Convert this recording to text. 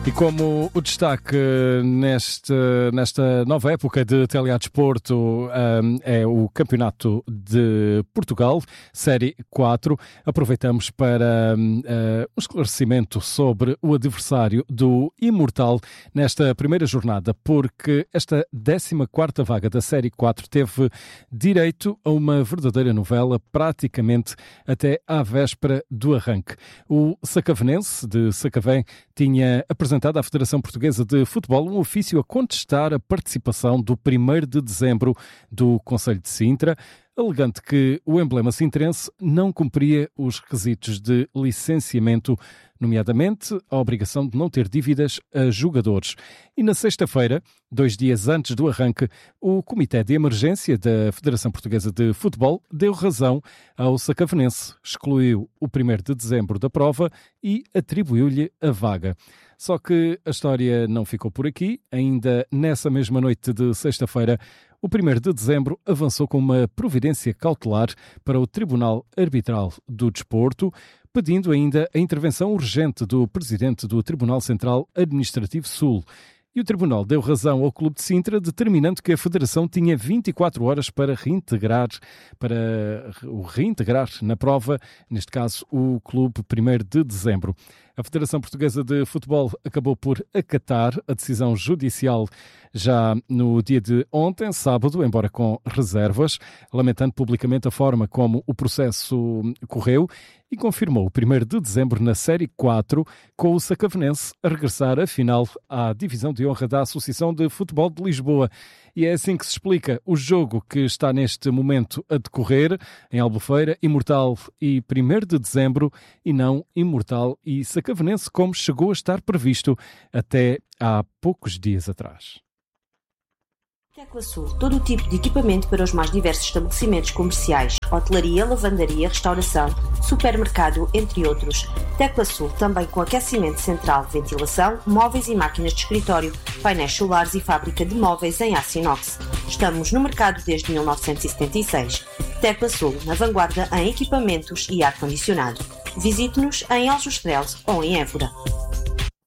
E como o destaque nesta nova época de teledesporto é o Campeonato de Portugal, Série 4, aproveitamos para um esclarecimento sobre o adversário do Imortal nesta primeira jornada, porque esta 14ª vaga da Série 4 teve direito a uma verdadeira novela praticamente até à véspera do arranque. O Sacavenense de Sacavém tinha apresentado à Federação Portuguesa de Futebol um ofício a contestar a participação do 1º de dezembro do Concelho de Sintra, alegando que o emblema sintrense não cumpria os requisitos de licenciamento, nomeadamente a obrigação de não ter dívidas a jogadores. E na sexta-feira, 2 dias antes do arranque, o Comitê de Emergência da Federação Portuguesa de Futebol deu razão ao Sacavenense, excluiu o 1º de dezembro da prova e atribuiu-lhe a vaga. Só que a história não ficou por aqui. Ainda nessa mesma noite de sexta-feira, o 1º de dezembro avançou com uma providência cautelar para o Tribunal Arbitral do Desporto, pedindo ainda a intervenção urgente do Presidente do Tribunal Central Administrativo Sul. E o Tribunal deu razão ao Clube de Sintra, determinando que a Federação tinha 24 horas para o reintegrar na prova, neste caso o Clube 1º de dezembro. A Federação Portuguesa de Futebol acabou por acatar a decisão judicial já no dia de ontem, sábado, embora com reservas, lamentando publicamente a forma como o processo correu e confirmou o 1º de dezembro na Série 4, com o Sacavenense a regressar, afinal, à Divisão de Honra da Associação de Futebol de Lisboa. E é assim que se explica o jogo que está neste momento a decorrer em Albufeira, Imortal e 1º de dezembro, e não Imortal e Sacavenense, como chegou a estar previsto até há poucos dias atrás. Teclasul, todo o tipo de equipamento para os mais diversos estabelecimentos comerciais, hotelaria, lavandaria, restauração, supermercado, entre outros. Teclasul também com aquecimento central, ventilação, móveis e máquinas de escritório, painéis solares e fábrica de móveis em aço inox. Estamos no mercado desde 1976. Teclasul, na vanguarda em equipamentos e ar-condicionado. Visite-nos em Aljustrel ou em Évora.